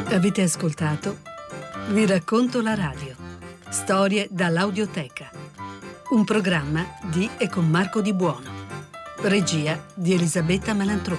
Avete ascoltato Vi racconto la radio. Storie dall'audioteca. Un programma di e con Marco Di Buono. Regia di Elisabetta Malantroni.